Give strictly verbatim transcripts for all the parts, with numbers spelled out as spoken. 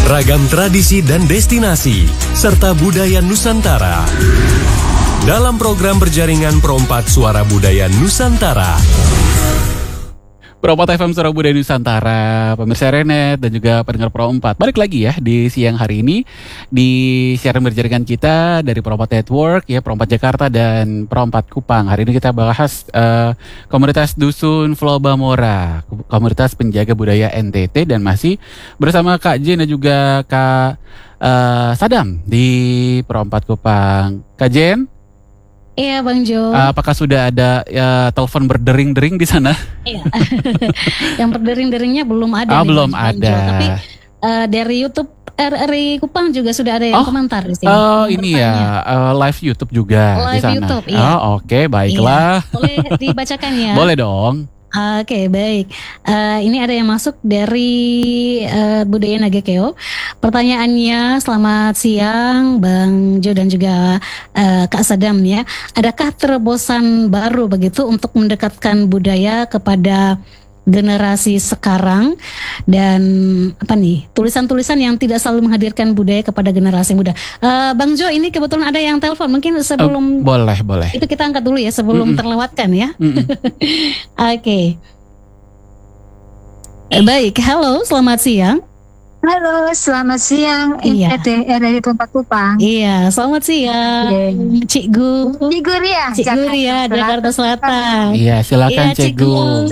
Ragam tradisi dan destinasi, serta budaya Nusantara. Dalam program berjaringan Pro empat Suara Budaya Nusantara. Pro empat F M Suara Budaya Nusantara, pemirsa Renet dan juga pendengar Pro empat. Balik lagi ya di siang hari ini di siaran berjaringan kita dari Pro empat Network ya, Pro empat Jakarta dan Pro empat Kupang. Hari ini kita bahas uh, komunitas Dusun Flobamora, komunitas penjaga budaya N T T, dan masih bersama Kak Jen dan juga Kak uh, Sadam di Pro empat Kupang. Kak Jen? Iya Bang Jo. Uh, apakah sudah ada ya, telepon berdering-dering di sana? Iya. Yang berdering-deringnya belum ada. Ah, nih, belum Bang ada. Jo. Tapi uh, dari YouTube R R I Kupang juga sudah ada yang oh, komentar di sini. Oh ini ya uh, live YouTube juga live di sana. YouTube, iya. Oh oke okay, baiklah. Iya. Boleh dibacakan ya? Boleh dong. Oke okay, baik. Uh, ini ada yang masuk dari uh, Budaya Nagekeo. Pertanyaannya, selamat siang Bang Jo dan juga uh, Kak Sadam ya. Adakah terobosan baru begitu untuk mendekatkan budaya kepada generasi sekarang, dan apa nih tulisan-tulisan yang tidak selalu menghadirkan budaya kepada generasi muda? Uh, Bang Jo, ini kebetulan ada yang telepon. Mungkin sebelum uh, boleh boleh itu kita angkat dulu ya sebelum Mm-mm. terlewatkan ya. Oke. Okay. Eh, baik, halo, selamat siang. Halo, selamat siang. Iya. R R I Tempat Kupang. Iya, selamat siang. Iya. Cikgu. Cikgu Ria. Cikgu Ria, Jakarta Selatan. Iya, silakan iya, Cikgu.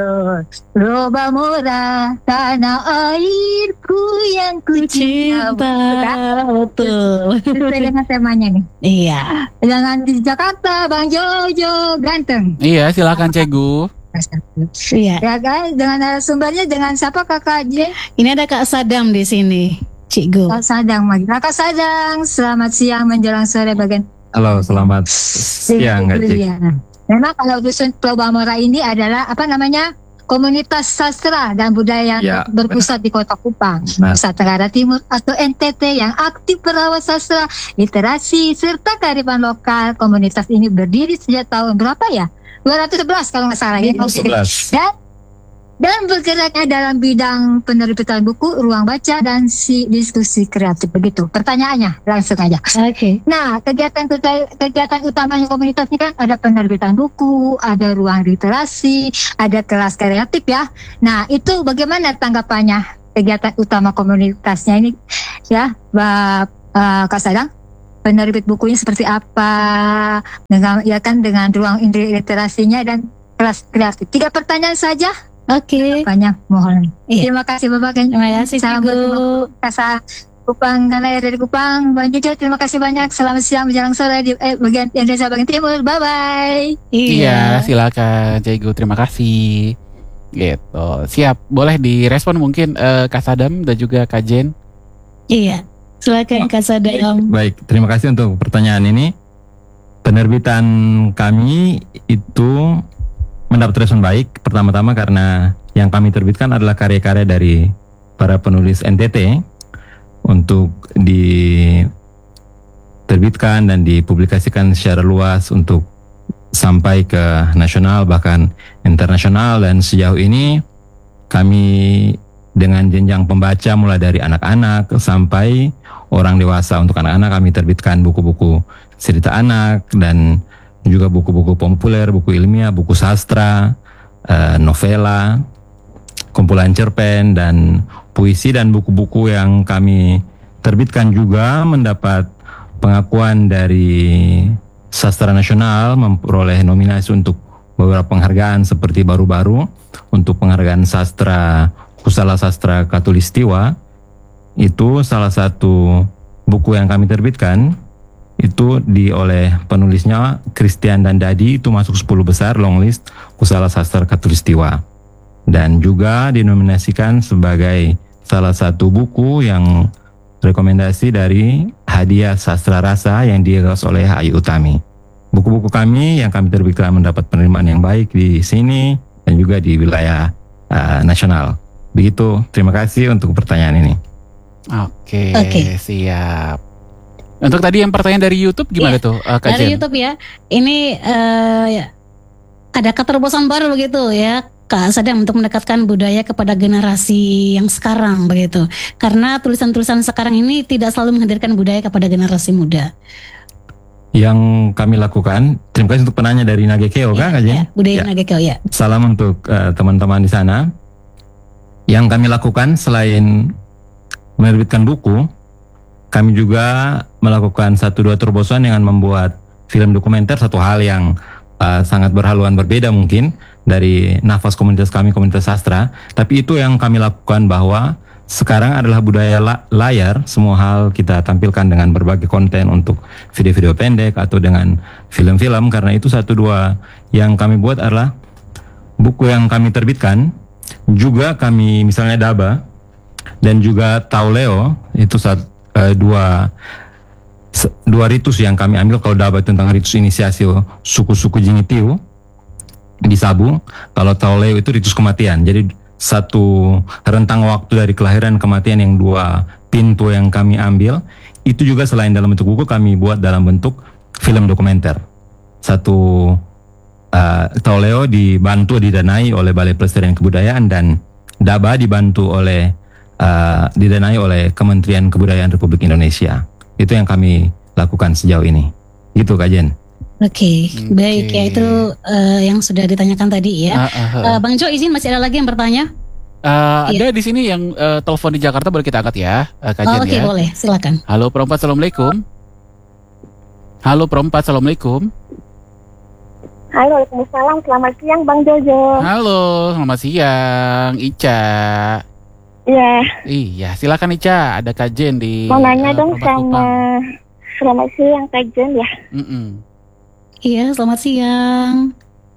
Flobamora, tanah airku yang ku cinta. Betul. Sesuai dengan temanya nih. Iya. Dengan di Jakarta, Bang Jojo ganteng. Iya, silakan Cikgu. Iya. Ya kan, dengan narasumbernya dengan siapa Kakak J? Ini ada Kak Sadam di sini, Cikgu. Kak Sadang, Kakak Sadang, selamat siang menjelang sore bagian. Halo, selamat siang Kak J. Memang kalau Dusun Flobamora ini adalah apa namanya? Komunitas sastra dan budaya ya, berpusat benar. Di Kota Kupang, nah. Nusa Tenggara Timur atau N T T yang aktif merawat sastra, literasi serta kearifan lokal. Komunitas ini berdiri sejak tahun berapa ya? dua ratus sebelas kalau nggak salah ya. Dan dan bergeraknya dalam bidang penerbitan buku, ruang baca, dan si diskusi kreatif begitu. Pertanyaannya langsung aja. Oke. Okay. Nah, kegiatan kegiatan utamanya komunitas ini kan ada penerbitan buku, ada ruang literasi, ada kelas kreatif ya. Nah, itu bagaimana tanggapannya kegiatan utama komunitasnya ini ya, Mbak uh, Kak Sadang? Penerbit bukunya seperti apa, dengan ya kan dengan ruang literasinya dan kelas kreatif. Tiga pertanyaan saja. Oke. Okay. Banyak mohon. Iya. Terima kasih Bapak. Terima kasih Cikgu. Kasa Kupang dan dari Kupang. Bang Jojo, terima kasih banyak. Selamat siang menjelang sore di eh, bagian Indonesia bagian timur. Bye bye. Iya, silakan Cikgu. Terima kasih. Gitu. Siap. Boleh direspon mungkin uh, Kak Sadam dan juga Kak Jen. Iya. Silakan Kak Sadam. Baik, terima kasih untuk pertanyaan ini. Penerbitan kami itu mendapat respon baik. Pertama-tama karena yang kami terbitkan adalah karya-karya dari para penulis N T T untuk diterbitkan dan dipublikasikan secara luas untuk sampai ke nasional bahkan internasional. Dan sejauh ini kami dengan jenjang pembaca mulai dari anak-anak sampai orang dewasa. Untuk anak-anak kami terbitkan buku-buku cerita anak dan juga buku-buku populer, buku ilmiah, buku sastra, uh, novela, kumpulan cerpen dan puisi, dan buku-buku yang kami terbitkan juga mendapat pengakuan dari sastra nasional, memperoleh nominasi untuk beberapa penghargaan seperti baru-baru untuk penghargaan sastra Kusala Sastra Katulistiwa. Itu salah satu buku yang kami terbitkan, itu di oleh penulisnya Christian dan Dadi, itu masuk sepuluh besar longlist Kusala Sastra Katulistiwa, dan juga dinominasikan sebagai salah satu buku yang rekomendasi dari hadiah sastra rasa yang digagas oleh Ayu Utami. Buku-buku kami yang kami terbitkan mendapat penerimaan yang baik di sini dan juga di wilayah uh, nasional. Begitu, terima kasih untuk pertanyaan ini. Oke, okay, siap. Untuk tadi yang pertanyaan dari YouTube gimana iya, tuh? Uh, dari YouTube ya, ini uh, ya, ada keterobosan baru begitu ya. Kak Sadam untuk mendekatkan budaya kepada generasi yang sekarang begitu. Karena tulisan-tulisan sekarang ini tidak selalu menghadirkan budaya kepada generasi muda. Yang kami lakukan, terima kasih untuk penanya dari Nagekeo, ya, kan Kak Jen? Ya, budaya Ya. Nagekeo ya. Salam untuk uh, teman-teman di sana. Yang kami lakukan selain menerbitkan buku, kami juga melakukan satu dua terobosan dengan membuat film dokumenter, satu hal yang uh, sangat berhaluan berbeda mungkin dari nafas komunitas kami, komunitas sastra. Tapi itu yang kami lakukan, bahwa sekarang adalah budaya la- layar, semua hal kita tampilkan dengan berbagai konten untuk video-video pendek atau dengan film-film. Karena itu satu dua yang kami buat adalah buku yang kami terbitkan, juga kami misalnya Daba dan juga Tauleo, itu saat, uh, dua se- dua ritus yang kami ambil. Kalau Daba tentang ritus inisiasi suku-suku Jingitiu di Sabu, kalau Tauleo itu ritus kematian. Jadi satu rentang waktu dari kelahiran kematian yang dua pintu yang kami ambil, itu juga selain dalam bentuk buku kami buat dalam bentuk film dokumenter. Satu uh, Tauleo dibantu didanai oleh Balai Pelestarian Kebudayaan, dan Daba dibantu oleh uh, didanai oleh Kementerian Kebudayaan Republik Indonesia. Itu yang kami lakukan sejauh ini. Gitu Kak Jen. Oke, Oke. baik ya, itu uh, yang sudah ditanyakan tadi ya. Ah, ah, ah. Uh, Bang Jo, izin masih ada lagi yang bertanya? Uh, Iya. Ada di sini yang uh, telepon di Jakarta, boleh kita angkat ya, uh, Kak Oh, Jen Oke, ya. boleh, silakan. Halo perempat, assalamualaikum. Halo perempat, assalamualaikum. Halo, Waalaikumsalam. Selamat siang, Bang Jojo. Halo, selamat siang, Ica. Iya, Iya, silakan Ica. Ada Kak Jen di. mau nanya uh, dong Perempat sama Kupang. selamat siang, Kak Jen ya. Mm-mm. Iya, selamat siang.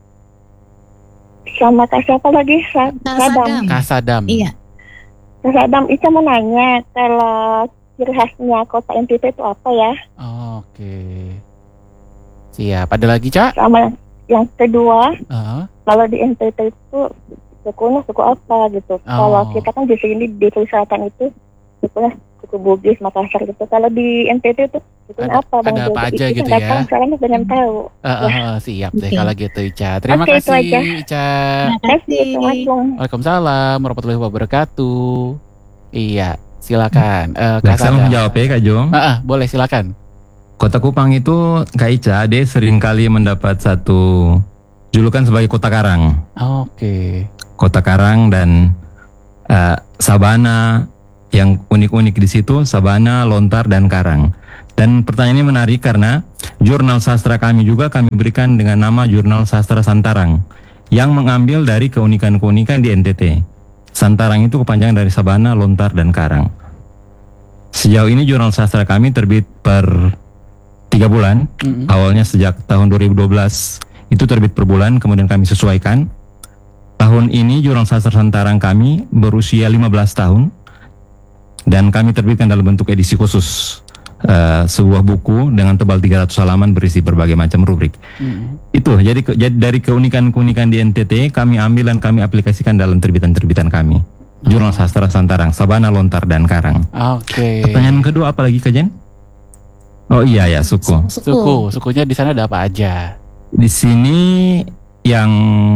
Sama Kak siapa lagi? Sa- Kak Sadam. Sadam. Kak Sadam. Iya. Kak Sadam, Ica mau nanya kalau ciri khasnya kota N T T itu apa ya? Oke. Siap. Ada lagi, Cak? Sama yang kedua, Uh, kalau di N T T itu sukunya suku apa gitu? Kalau kita kan di sini di Selatan itu sukunya suku Bugis, Makassar gitu. Kalau di N T T itu sukunya Ada- apa, Bang ada Jojo? apa aja Ica gitu nggak ya? tahu, soalnya pengen tahu. uh, uh, uh, siap deh Oke. kalau gitu, Ica. Terima Oke, itu kasih, aja. Ica. Terima Terima kasih. kasih. Assalamualaikum. Waalaikumsalam warahmatullahi wabarakatuh. Iya, silakan. Uh, Kak Baik, saya mau Sadam. menjawab ya Kak Jo. Ah, ah, boleh silakan. Kota Kupang itu Kak Ica, dia sering kali mendapat satu julukan sebagai kota karang. Oke. Kota karang dan uh, sabana yang unik-unik di situ, sabana, lontar, dan karang. Dan pertanyaan ini menarik karena jurnal sastra kami juga kami berikan dengan nama Jurnal Sastra Santarang yang mengambil dari keunikan-keunikan di N T T. Santarang itu kepanjangan dari sabana, lontar, dan karang. Sejauh ini jurnal sastra kami terbit per tiga bulan. Mm-mm. Awalnya sejak tahun dua ribu dua belas itu terbit per bulan, kemudian kami sesuaikan. Tahun ini jurnal sastra Santarang kami berusia lima belas tahun dan kami terbitkan dalam bentuk edisi khusus, uh, sebuah buku dengan tebal tiga ratus halaman berisi berbagai macam rubrik. Mm-mm. Itu jadi, ke- jadi dari keunikan-keunikan di N T T kami ambil dan kami aplikasikan dalam terbitan-terbitan kami. Jurnal sastra Santarang, sabana, lontar, dan karang. Oke. Pertanyaan kedua apa lagi Kak Jen? Oh iya ya, suku. Suku, sukunya di sana ada apa aja? Di sini yang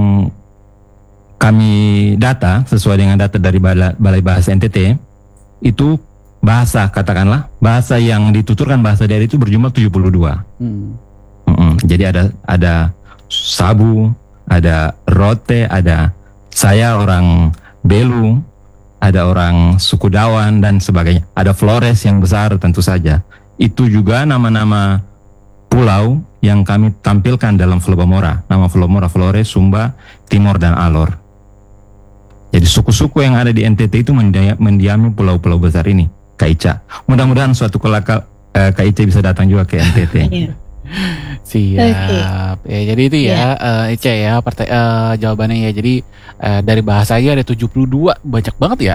kami data sesuai dengan data dari Bala- Balai Bahasa N T T itu bahasa, katakanlah bahasa yang dituturkan bahasa daerah itu berjumlah tujuh puluh dua. Hmm. Mm-mm. Jadi ada ada Sabu, ada Rote, ada saya orang Belu, ada orang suku Dawan dan sebagainya. Ada Flores yang besar tentu saja. Itu juga nama-nama pulau yang kami tampilkan dalam Flobamora. Nama Flobamora, Flores, Sumba, Timor, dan Alor. Jadi suku-suku yang ada di N T T itu mendia- mendiami pulau-pulau besar ini, Kak Ica. Mudah-mudahan suatu kelak eh, Kak Ica bisa datang juga ke N T T. Iya. Siap. Ya, jadi itu ya, eh, Ica ya, partai, eh, jawabannya ya. Jadi eh, dari bahasa aja ada tujuh puluh dua, banyak banget ya.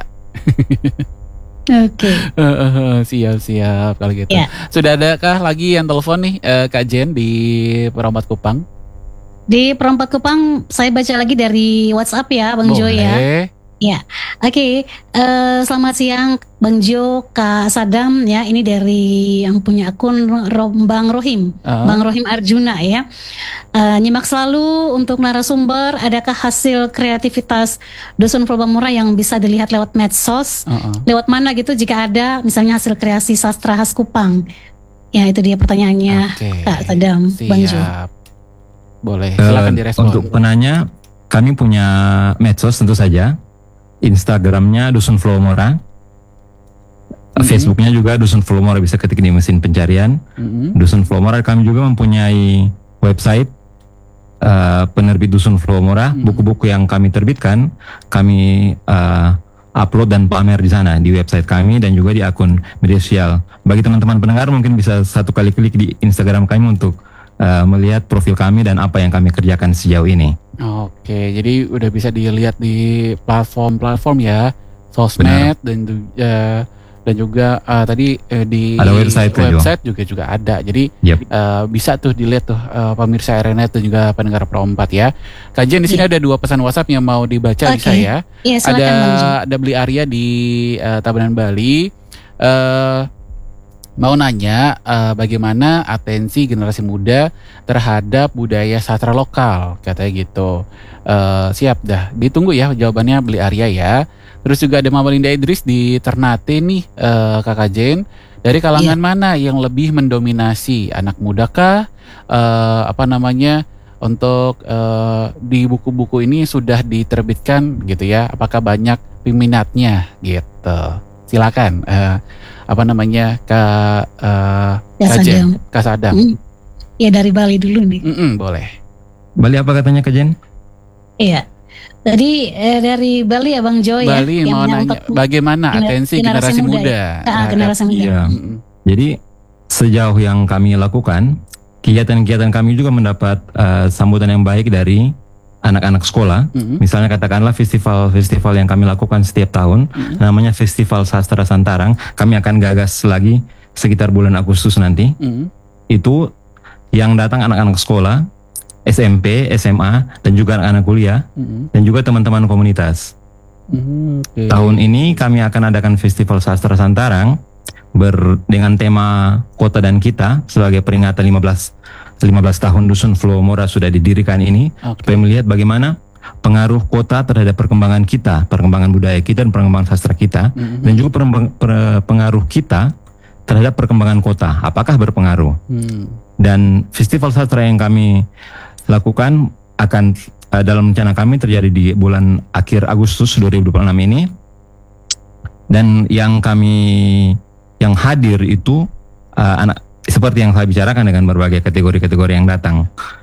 Oke. Eh, eh, eh, siap, siap kalau gitu. Ya. Sudah adakah lagi yang telepon nih, eh, Kak Jen di Perompat Kupang? Di Perompak Kupang saya baca lagi dari WhatsApp ya, Bang Jo ya. Boleh. Oke, eh, selamat siang Bang Jo, Kak Sadam ya, ini dari yang punya akun Ro- Bang Rohim, Uh. Bang Rohim Arjuna ya. Uh, nyimak selalu untuk narasumber, adakah hasil kreativitas Dusun Pulau Bamura yang bisa dilihat lewat medsos? Uh-uh. Lewat mana gitu jika ada misalnya hasil kreasi sastra khas Kupang? Ya itu dia pertanyaannya Oke. Kak Sadam, Bang Jo. Siap. Boleh, silakan Eh, direspon. Untuk penanya, kami punya medsos tentu saja. Instagramnya Dusun Flowmora, Mhm. Facebooknya juga Dusun Flowmora, bisa ketik di mesin pencarian Mm-mm. Dusun Flowmora. Kami juga mempunyai website eh, penerbit Dusun Flowmora. Mhm. Buku-buku yang kami terbitkan kami eh, upload dan pamer di sana di website kami dan juga di akun media sosial. Bagi teman-teman pendengar mungkin bisa satu kali klik di Instagram kami untuk eh, melihat profil kami dan apa yang kami kerjakan sejauh ini. Oke, jadi udah bisa dilihat di platform-platform ya, sosmed dan tu- eh, dan juga eh, tadi eh, di Ada website kan, Jo? website juga juga ada. Jadi Yep. eh, bisa tuh dilihat tuh eh, pemirsa R N E dan juga pendengar Pro empat ya. Kajian di sini ada dua pesan WhatsApp yang mau dibaca Oke. bisa ya. Iya Ada silakan Bang Jo. ada Beli Arya di eh, Tabanan Bali. Eh mau nanya eh, bagaimana atensi generasi muda terhadap budaya sastra lokal, katanya gitu. Eh, siap dah, ditunggu ya jawabannya Beli Arya ya. Terus juga ada Mama Linda Idris di Ternate nih, eh, Kakak Jen. Dari kalangan mana yang lebih mendominasi, anak muda kah? Eh, apa namanya? Untuk eh, di buku-buku ini sudah diterbitkan gitu ya. Apakah banyak peminatnya gitu? Silakan. Eh, apa namanya Kak uh, Ya, Kak Jen, Sadam. Kak Sadam. Hmm. Ya dari Bali dulu nih. Mm-mm, boleh. Bali apa katanya Kak Jen? Iya. Tadi eh, dari Bali ya Bang Jo ya. Bali yang mau nanya menyangkut bagaimana gener- atensi generasi generasi muda muda. ya? Ah, terhadap- generasi muda. Iya. Mm-mm. Jadi sejauh yang kami lakukan, kegiatan-kegiatan kami juga mendapat eh, sambutan yang baik dari anak-anak sekolah. Mm-mm. Misalnya katakanlah festival-festival yang kami lakukan setiap tahun, Mm-mm. namanya Festival Sastra Santarang. Kami akan gagas lagi sekitar bulan Agustus nanti. Mm-mm. Itu yang datang anak-anak sekolah, S M P, S M A, dan juga anak-anak kuliah, Mm-mm. dan juga teman-teman komunitas. Mm, oke. Tahun ini kami akan adakan Festival Sastra Santarang ber, dengan tema Kota dan Kita sebagai peringatan lima belas tahun Dusun Flowmora sudah didirikan ini, Oke. supaya melihat bagaimana pengaruh kota terhadap perkembangan kita, perkembangan budaya kita dan perkembangan sastra kita, Mm-mm. dan juga perembang- per- pengaruh kita terhadap perkembangan kota. Apakah berpengaruh? Mm. Dan festival sastra yang kami lakukan akan eh, dalam rencana kami terjadi di bulan akhir Agustus dua ribu dua puluh enam ini. Dan yang kami yang hadir itu eh, anak seperti yang saya bicarakan dengan berbagai kategori-kategori yang datang.